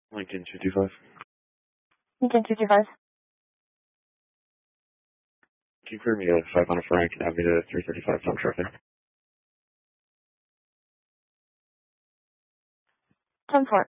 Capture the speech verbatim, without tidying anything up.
Lincoln two two five. Lincoln two two five. Can you clear me at five hundred Frank and have me to three thirty-five Tom traffic? ten four.